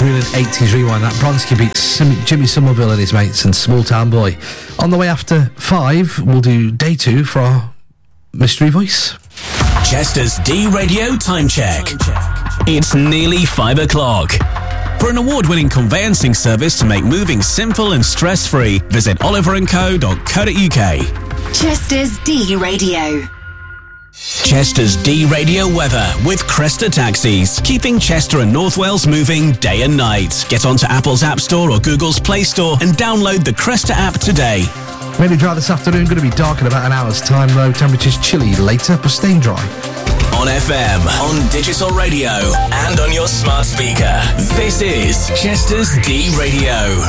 brilliant 80s rewind. That Bronski beats Jimmy Somerville and his mates and Small Town Boy. On the way after 5, we'll do day 2 for our mystery voice. Chester's D-Radio time check. It's nearly 5 o'clock. For an award-winning conveyancing service to make moving simple and stress-free, visit oliverandco.co.uk. Chester's D-Radio. Chester's D-Radio weather with Cresta Taxis, keeping Chester and North Wales moving day and night. Get onto Apple's App Store or Google's Play Store and download the Cresta app today. Mainly dry this afternoon, going to be dark in about an hour's time though. Temperatures chilly later, but staying dry. On FM, on digital radio, and on your smart speaker. This is Chester's D-Radio.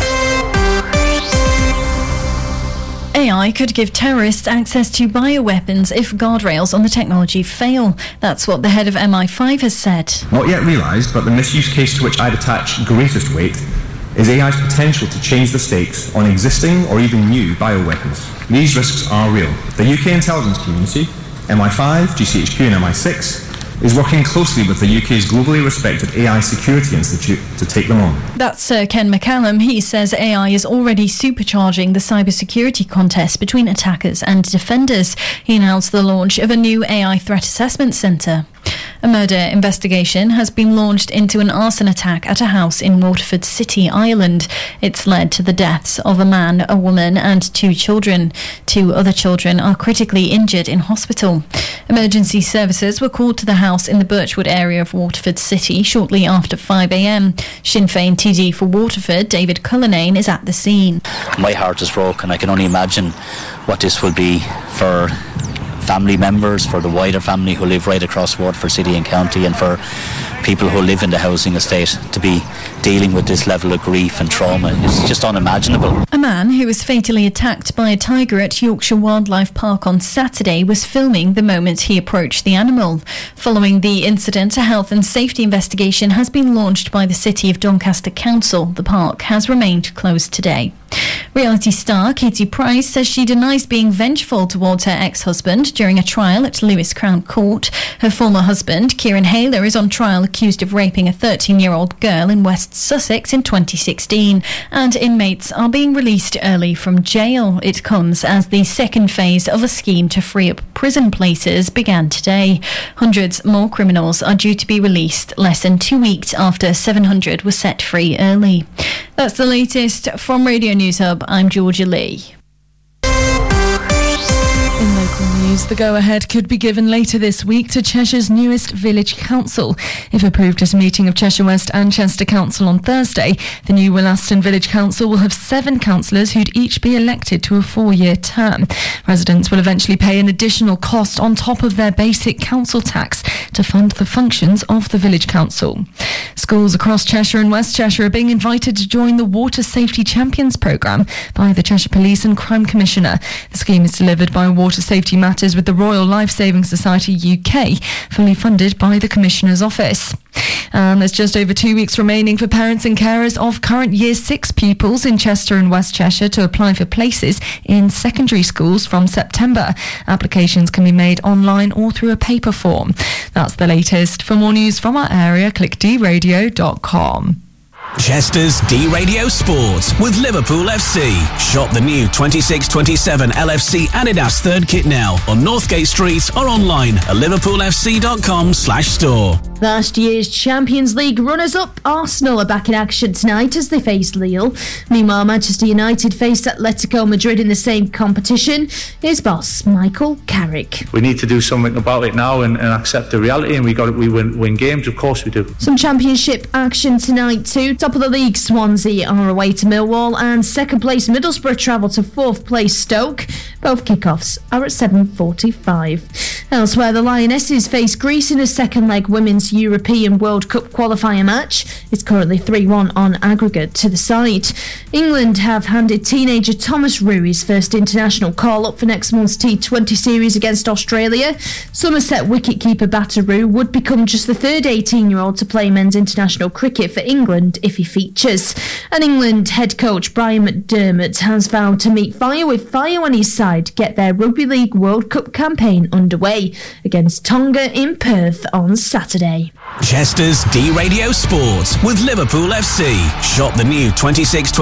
AI could give terrorists access to bioweapons if guardrails on the technology fail. That's what the head of MI5 has said. Not yet realised, but the misuse case to which I'd attach greatest weight is AI's potential to change the stakes on existing or even new bioweapons. These risks are real. The UK intelligence community, MI5, GCHQ and MI6, is working closely with the UK's globally respected AI Security Institute to take them on. That's Sir Ken McCallum. He says AI is already supercharging the cybersecurity contest between attackers and defenders. He announced the launch of a new AI threat assessment centre. A murder investigation has been launched into an arson attack at a house in Waterford City, Ireland. It's led to the deaths of a man, a woman and 2 children. 2 other children are critically injured in hospital. Emergency services were called to the house in the Birchwood area of Waterford City shortly after 5 a.m. Sinn Féin TD for Waterford, David Cullinane, is at the scene. My heart is broken. I can only imagine what this will be for family members, for the wider family who live right across Waterford City and County, and for people who live in the housing estate to be dealing with this level of grief and trauma. It's just unimaginable. A man who was fatally attacked by a tiger at Yorkshire Wildlife Park on Saturday was filming the moment he approached the animal. Following the incident, a health and safety investigation has been launched by the City of Doncaster Council. The park has remained closed today. Reality star Katie Price says she denies being vengeful towards her ex-husband during a trial at Lewis Crown Court. Her former husband, Kieran Hayler, is on trial accused of raping a 13-year-old girl in West Sussex in 2016, and inmates are being released early from jail. It comes as the second phase of a scheme to free up prison places began today. Hundreds more criminals are due to be released less than 2 weeks after 700 were set free early. That's the latest from Radio News Hub. I'm Georgia Lee. In local news, the go-ahead could be given later this week to Cheshire's newest village council. If approved at a meeting of Cheshire West and Chester Council on Thursday, the new Willaston Village Council will have 7 councillors who'd each be elected to a 4-year term. Residents will eventually pay an additional cost on top of their basic council tax to fund the functions of the village council. Schools across Cheshire and West Cheshire are being invited to join the Water Safety Champions programme by the Cheshire Police and Crime Commissioner. The scheme is delivered by Water Safety Matters with the Royal Life Saving Society UK, fully funded by the Commissioner's Office. And there's just over 2 weeks remaining for parents and carers of current Year 6 pupils in Chester and West Cheshire to apply for places in secondary schools from September. Applications can be made online or through a paper form. That's the latest. For more news from our area, click dradio.com. Chester's D-Radio Sport with Liverpool FC. Shop the new 26-27 LFC Adidas third kit now on Northgate Street or online at liverpoolfc.com/store. Last year's Champions League runners-up Arsenal are back in action tonight as they face Lille. Meanwhile, Manchester United faced Atletico Madrid in the same competition. Here's boss Michael Carrick. We need to do something about it now and accept the reality, and we win games, of course we do. Some Championship action tonight too. Top of the league, Swansea are away to Millwall, and second place Middlesbrough travel to fourth place Stoke. Both kickoffs are at 7:45. Elsewhere, the Lionesses face Greece in a second leg Women's European World Cup qualifier match. It's currently 3-1 on aggregate to the side. England have handed teenager Thomas Rue his first international call-up for next month's T20 series against Australia. Somerset wicketkeeper Batter Rue would become just the third 18-year-old to play men's international cricket for England if he features. And England head coach Brian McDermott has vowed to meet fire with fire when his side get their Rugby League World Cup campaign underway against Tonga in Perth on Saturday. Chester's D Radio Sport with Liverpool FC. Shop the new 26